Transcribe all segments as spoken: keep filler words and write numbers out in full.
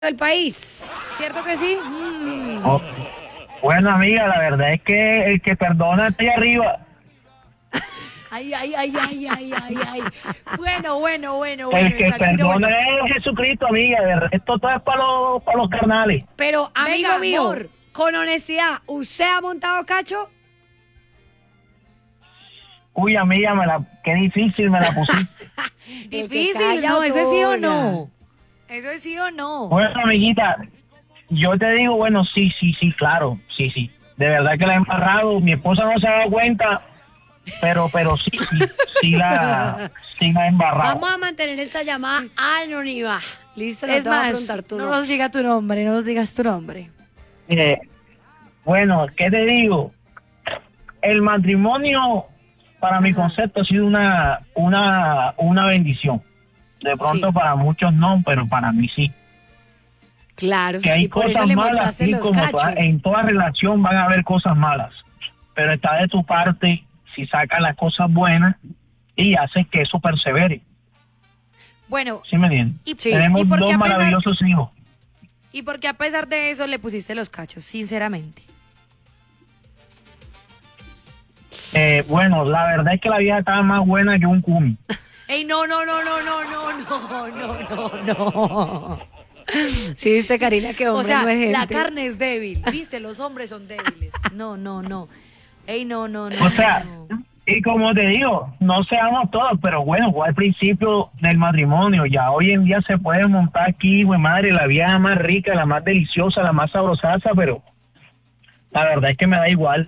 del país. ¿Cierto que sí? Mm. Oh, bueno, amiga, la verdad es que el que perdona está ahí arriba. Ay, ay, ay, ay, ay, ay, ay. Bueno, bueno, bueno, bueno. El que Shakiro, perdona bueno. es Jesucristo, amiga. De resto todo es para los, para los carnales. Pero, amigo Venga, mío, amor. con honestidad, ¿usted ha montado cacho? Uy, amiga, me la, qué difícil me la pusiste. Difícil, no, eso es sí o no. Eso es sí o no. Bueno, amiguita, yo te digo, bueno, sí, sí, sí, claro, sí, sí. De verdad que la he embarrado. Mi esposa no se ha dado cuenta, pero, pero sí, sí, sí la, sí la he embarrado. Vamos a mantener esa llamada anónima. Listo, no Es te voy a más, preguntar tu no nombre. nos diga tu nombre, no nos digas tu nombre. Eh, bueno, ¿qué te digo? El matrimonio, para mi Ajá. concepto, ha sido una, una, una bendición. De pronto Sí. para muchos no, pero para mí sí. Claro, Que hay y por eso cosas le malas, montaste sí, los como cachos. toda- en toda relación van a haber cosas malas. Pero está de tu parte si sacas las cosas buenas y haces que eso persevere. Bueno, ¿Sí me entiendes? y, Sí. Tenemos ¿y por dos qué a pesar, maravillosos hijos. y por qué a pesar de eso le pusiste los cachos, sinceramente? Eh, bueno, la verdad es que la vieja estaba más buena que un cumi. Ey, no, no, no, no, no, no, no, no, no, no. Sí, viste, Karina, que hombre O sea, no es gente. la carne es débil, viste, los hombres son débiles. No, no, no. Ey, no, no, no. O sea, no. y como te digo, no seamos todos, pero bueno, fue al principio del matrimonio. Ya hoy en día se puede montar aquí, güey, madre, la vieja más rica, la más deliciosa, la más sabrosaza, pero la verdad es que me da igual.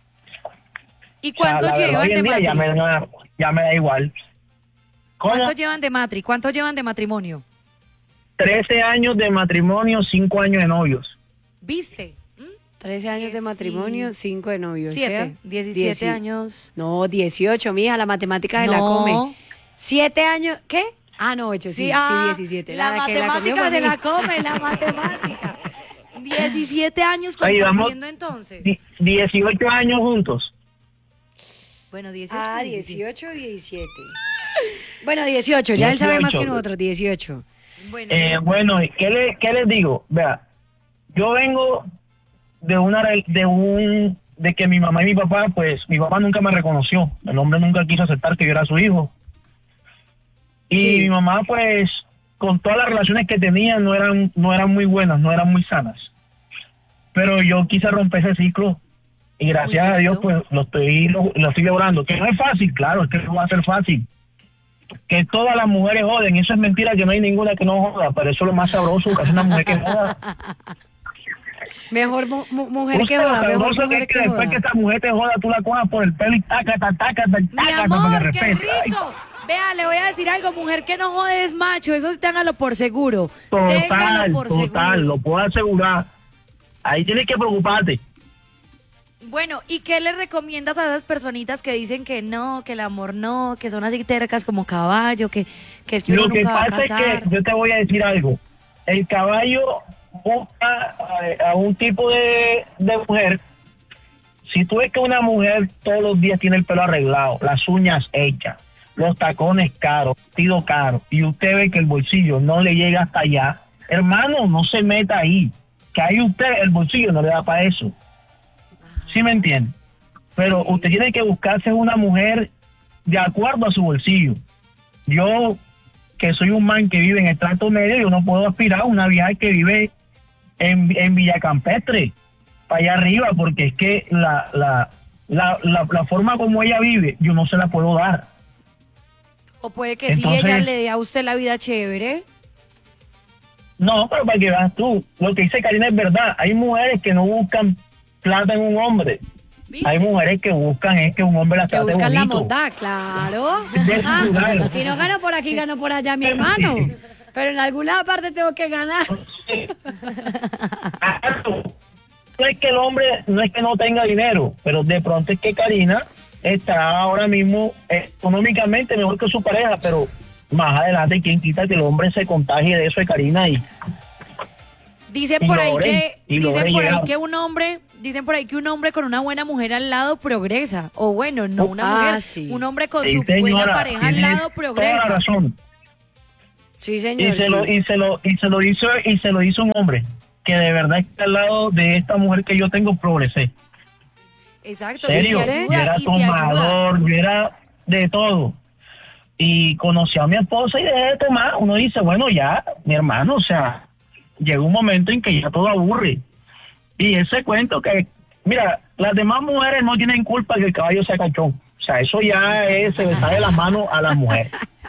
¿Y O sea, cuánto la verdad, llevan hoy en de día ya me, matri? da, ya me da igual. ¿Cómo? ¿Cuánto llevan de matri? ¿Cuánto llevan de matrimonio? trece años de matrimonio, cinco años de novios. ¿Viste? ¿Mm? trece años de Sí. matrimonio, cinco de novios. Siete, ¿sea? diecisiete Dieci- años. No, dieciocho, mija, la matemática se la No. come. Siete años, ¿qué? Ah, no, ocho, sí, sí, ah, diecisiete. La, que comió matemática fue se mi- la come, la matemática. diecisiete años Ahí vamos. compartiendo entonces. Di- dieciocho años juntos. Bueno, dieciocho. Ah, diecisiete. dieciocho, diecisiete. Bueno, dieciocho, ya él sabe más que dieciocho. nosotros, dieciocho. Bueno, Eh, listo. bueno, ¿qué, le, ¿qué les digo? Vea, yo vengo de una re- de un de que mi mamá y mi papá, pues mi papá nunca me reconoció. El hombre nunca quiso aceptar que yo era su hijo. Y Sí. mi mamá, pues, con todas las relaciones que tenía, no eran no eran muy buenas, no eran muy sanas. Pero yo quise romper ese ciclo y gracias Muy a Dios, bonito. pues, lo estoy lo, lo estoy logrando. Que no es fácil, claro, es que no va a ser fácil. Que todas las mujeres joden, eso es mentira, que no hay ninguna que no joda, pero eso es lo más sabroso, que es una mujer que joda. Mejor mu- mu- mujer que Usted, lo joda, mejor sabroso que mujer es que que después joda. que esa mujer te joda, tú la cojas por el pelo y taca, taca, taca, taca, Mi taca, para amor, que qué respete. Ay, rico. Vea, le voy a decir algo, mujer que no jode es macho, eso sí téngalo por seguro. total, Téngalo por total, seguro. lo puedo asegurar. Ahí tienes que preocuparte. Bueno, ¿y qué le recomiendas a esas personitas que dicen que no, que el amor no, que son así tercas como caballo, que, que es que uno Lo que nunca va a pasa es casar? que yo te voy a decir algo. El caballo busca a, a un tipo de, de mujer. Si tú ves que una mujer todos los días tiene el pelo arreglado, las uñas hechas, los tacones caros, vestido caro, y usted ve que el bolsillo no le llega hasta allá, hermano, no se meta ahí. Que ahí usted, el bolsillo no le da para eso. ¿Sí me entiende? Pero Sí. usted tiene que buscarse una mujer de acuerdo a su bolsillo. Yo, que soy un man que vive en el trato medio, yo no puedo aspirar a una vieja que vive en, en Villa Campestre, para allá arriba, porque es que la, la, la, la, la forma como ella vive, yo no se la puedo dar. O puede que Entonces- sí, ella le dé a usted la vida chévere. No, pero para que veas tú, lo que dice Karina es verdad. Hay mujeres que no buscan plata en un hombre. ¿Viste? Hay mujeres que buscan es que un hombre la Que trate buscan la bonito. bondad, claro. De su Ah, lugar. si no gano por aquí, gano por allá, mi hermano. Pero en alguna parte tengo que ganar. Claro. No es que el hombre, no es que no tenga dinero, pero de pronto es que Karina está ahora mismo económicamente mejor que su pareja, pero más adelante quién quita que el hombre se contagie de eso de Karina y Dicen Y por ahí logren, que y dicen logren por ahí llegar. que un hombre, dicen por ahí que un hombre con una buena mujer al lado progresa. O bueno, no una Ah, mujer, sí. un hombre con Sí, su buena señora, pareja al tiene lado toda la progresa. razón. Sí, Y señor. se sí. lo, y se lo, y se lo hizo, y se lo hizo un hombre que de verdad está al lado de esta mujer que yo tengo, progresé. Exacto. Serio, Y te yo era ayuda, y te ayuda. tomador, yo era de todo. Y conocí a mi esposa y dejé de tomar. Uno dice, bueno, ya, mi hermano, o sea, llega un momento en que ya todo aburre. Y ese cuento que, mira, las demás mujeres no tienen culpa que el caballo sea cachón. O sea, eso ya es, se le sale la mano a las mujeres.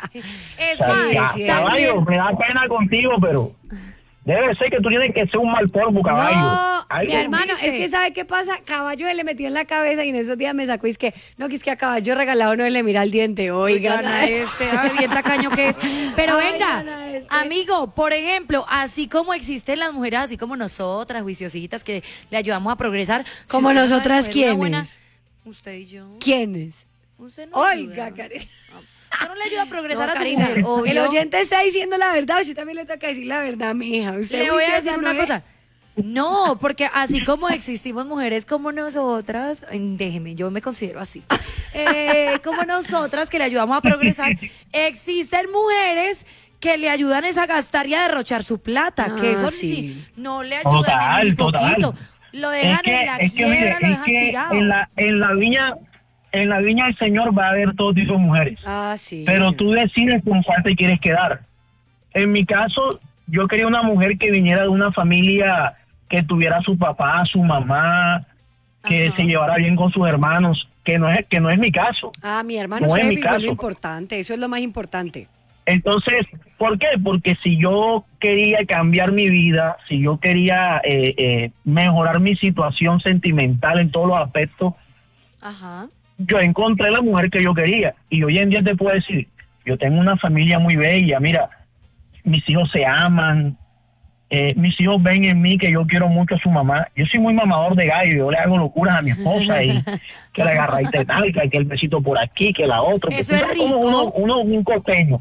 Es O sea, más, ya, sí, caballo, también, me da pena contigo, pero debe ser que tú tienes que ser un mal polvo, caballo. No, Algo- mi hermano, ¿viste? es que ¿sabe qué pasa? Caballo se le metió en la cabeza y en esos días me sacó y es que, no, que es que a caballo regalado no le mira el diente. Oigan, Oigan a este, ay, bien tacaño que es. Pero Ay, venga, Ana, este. amigo, por ejemplo, así como existen las mujeres, así como nosotras, juiciositas, que le ayudamos a progresar. si ¿Como usted no sabe nosotras coger una buena- quiénes? Usted y yo. ¿Quiénes? Usted no Oiga, ayuda. Karina. Usted no le ayuda a progresar No, a su Karina, mujer, obvio. el oyente está diciendo la verdad, usted también le toca decir la verdad, mi hija. Usted Le voy a juiciosa decir no una es. cosa. No, porque así como existimos mujeres como nosotras, ay, déjeme, yo me considero así, eh, como nosotras que le ayudamos a progresar, existen mujeres que le ayudan es a gastar y a derrochar su plata, Ah, que eso sí. sí, no le ayudan Total, ni total. poquito, lo dejan es que, en la es que, quiebra, mire, lo es dejan que tirado. en la, en la viña, en la viña del Señor va a haber todo tipo de mujeres. Ah, sí. Pero tú decides con cuál te quieres quedar. En mi caso, yo quería una mujer que viniera de una familia que tuviera a su papá, a su mamá, que Ajá. se llevara bien con sus hermanos, que no es que no es mi caso. Ah, mi hermano, No es usted mi fijó lo caso. importante, eso es lo más importante. Entonces, ¿por qué? Porque si yo quería cambiar mi vida, si yo quería eh, eh, mejorar mi situación sentimental en todos los aspectos, Ajá. yo encontré la mujer que yo quería. Y hoy en día te puedo decir, yo tengo una familia muy bella, mira, mis hijos se aman, eh, mis hijos ven en mí que yo quiero mucho a su mamá. Yo soy muy mamador de gallo, yo le hago locuras a mi esposa y que la agarradita de tal, que el besito por aquí, que la otra. Eso Tú es sabes cómo rico. Uno, uno un costeño.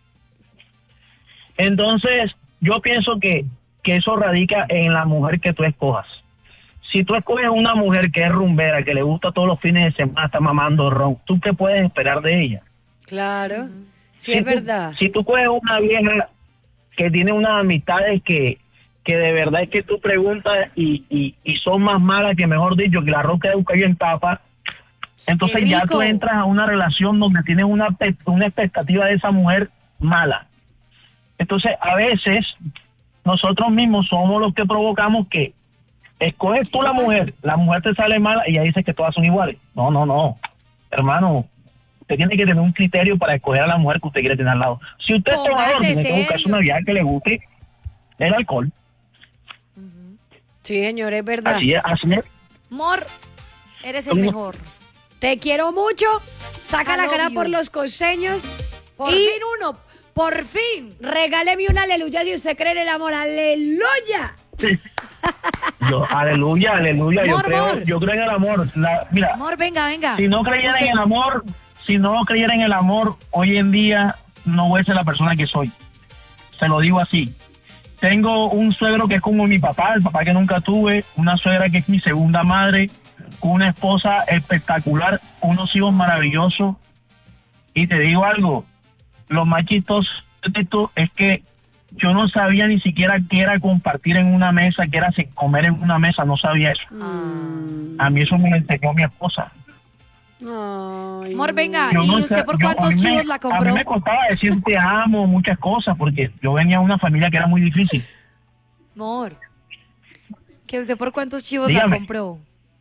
Entonces, yo pienso que, que eso radica en la mujer que tú escojas. Si tú escoges una mujer que es rumbera, que le gusta todos los fines de semana, está mamando ron, ¿tú qué puedes esperar de ella? Claro, sí Si es tú- verdad. Si tú coges una vieja que tiene unas amistades que, que de verdad es que tú preguntas y, y, y son más malas que, mejor dicho, que la roca de Ucayo en tapa, entonces Qué ya rico. tú entras a una relación donde tienes una, pe- una expectativa de esa mujer mala. Entonces, a veces, nosotros mismos somos los que provocamos que escoges tú la mujer, la mujer te sale mala y ya dices que todas son iguales. No, no, no. Hermano, usted tiene que tener un criterio para escoger a la mujer que usted quiere tener al lado. Si usted es Póngase tomador, tiene que serio. buscarse una vieja que le guste el alcohol. Sí, señor, es verdad. Así es, así es. Mor, eres el ¿Cómo? mejor. Te quiero mucho. Saca I la love cara you. por los costeños. Por Y- fin uno, por fin. Regáleme un aleluya si usted cree en el amor. ¡Aleluya! Yo, aleluya, aleluya. Yo Amor, creo, amor. yo creo en el amor. La- mira, Amor, venga, venga. si no creyera Usted- en el amor, si no creyera en el amor, hoy en día no voy a ser la persona que soy. Se lo digo así. Tengo un suegro que es como mi papá, el papá que nunca tuve, una suegra que es mi segunda madre, una esposa espectacular, unos hijos maravillosos. Y te digo algo, lo más chistoso de esto es que yo no sabía ni siquiera qué era compartir en una mesa, qué era comer en una mesa, no sabía eso. Ah. A mí eso me lo enseñó mi esposa. Ay, Amor, no. venga. Yo ¿Y no usted sé- por yo- cuántos a mí me- chivos la A compró? mí me costaba decir te amo, muchas cosas, porque yo venía de una familia que era muy difícil. Amor. ¿Que usted por cuántos chivos Dígame. la compró?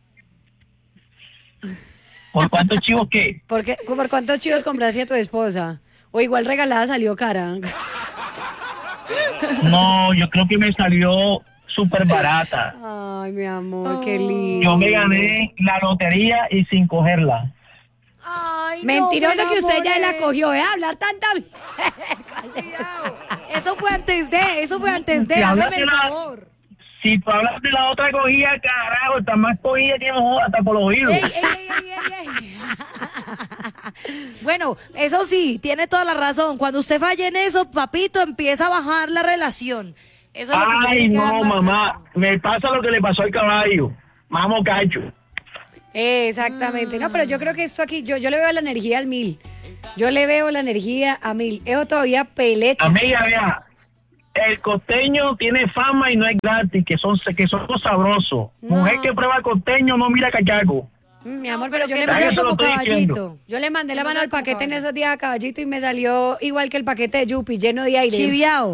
¿Por cuántos chivos qué? ¿Por, qué- ¿Por cuántos chivos compraste a tu esposa? O igual regalada salió cara. No, yo creo que me salió súper barata. Ay, mi amor, qué lindo. Yo me gané la lotería y sin cogerla. Ay, Mentiroso no, que usted ya la enamoré. cogió, ¿eh? Hablar tanta... Eso fue antes de, eso fue antes de, Si hablas hágame de el la- favor. Si tú hablas de la otra cogida, carajo, está más cogida que mejor, hasta por los oídos. Ey, ey, ey, ey, ey, ey. Bueno, eso sí, tiene toda la razón. Cuando usted falle en eso, papito, empieza a bajar la relación. Eso es lo que usted Ay, tiene que dar no, más mamá, claro. me pasa lo que le pasó al caballo. Mamo cacho. Exactamente. No, pero yo creo que esto aquí, yo, yo le veo la energía al mil. Yo le veo la energía a mil. Eso todavía pelecha. Amiga, vea, el costeño tiene fama y no es gratis, que son que son sabrosos. No. Mujer que prueba costeño no mira cachaco. Mm, Mi amor, pero yo que le, no Ay, sea mandé, eso lo como estoy caballito. diciendo. yo le mandé la que no mano sea al como paquete en caballito. esos días a Caballito y me salió igual que el paquete de Yupi, lleno de aire. Chiviao.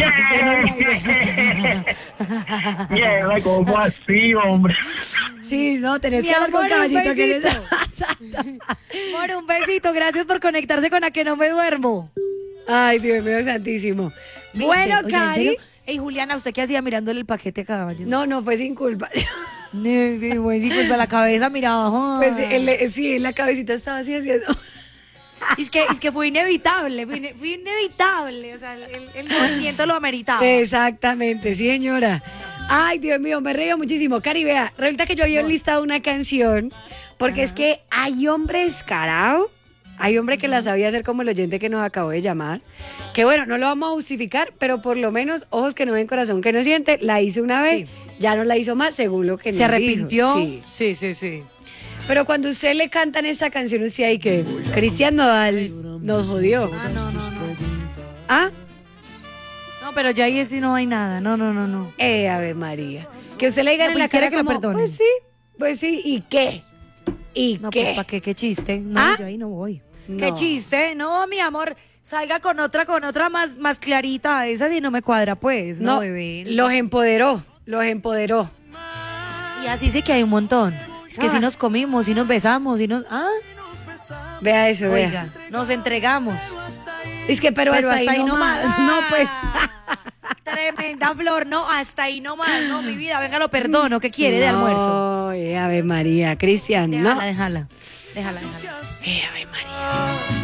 Yeah, yeah, ¿cómo así, hombre? Sí, no, tenés Mi que hablar amor, con un Caballito. que eres- besito. Amor, un besito. Gracias por conectarse con A Que No Me Duermo. Ay, Dios mío, santísimo. ¿Viste? Bueno, Oye, ¿en Cari. serio? Ey, Juliana, ¿usted qué hacía mirándole el paquete a caballo? No, no, fue sin culpa. No, qué buen, sí, pues la cabeza miraba. Pues él, sí, la cabecita estaba así haciendo. Es que, es que fue inevitable, fue, ine- fue inevitable. O sea, el, el movimiento lo ameritaba. Exactamente, sí, señora. Ay, Dios mío, me reío muchísimo. Cari, vea, resulta que yo había listado una canción, porque es que hay hombre descarado, hay hombre que la sabía hacer como el oyente que nos acabó de llamar, que bueno, no lo vamos a justificar, pero por lo menos, ojos que no ven, corazón que no siente, la hizo una vez, Sí. ya no la hizo más, según lo que ¿Se nos arrepintió? dijo. Sí. sí, sí. sí. Pero cuando usted le cantan esa canción, usted ahí que Cristian Nodal nos jodió. Ah, no, no, no. ¿Ah? No, pero ya ahí sí no hay nada. No, no, no, no. Eh, Ave María. Que usted le diga No, en pues, la ¿quiere cara que lo como, perdonen? pues sí, pues sí, ¿y qué? ¿Y No, qué? pues ¿para qué? ¿Qué chiste? No, ¿Ah? yo ahí no voy. No. ¿Qué chiste? No, mi amor, salga con otra, con otra más, más clarita. Esa sí no me cuadra, pues. No, No, bebé. los empoderó, los empoderó. Y así sí que hay un montón. Es que Ah. si nos comimos, si nos besamos, si nos... Ah, Vea eso, vea. oiga, nos entregamos. Es que, pero, Pero hasta, ahí no más. No, pues. Tremenda flor, no, hasta ahí nomás, no, mi vida, venga, lo perdono, ¿qué quiere de almuerzo? Ay, Ave María, Cristian, Déjala, no. déjala, déjala, déjala. Eh, Ave María.